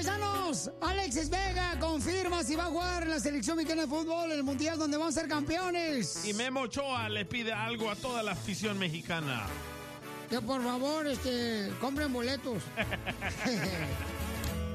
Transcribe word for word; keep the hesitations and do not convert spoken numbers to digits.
Paisanos, Alexis Vega confirma si va a jugar en la selección mexicana de fútbol, el mundial donde vamos a ser campeones. Y Memo Ochoa le pide algo a toda la afición mexicana. Que por favor, este, compren boletos.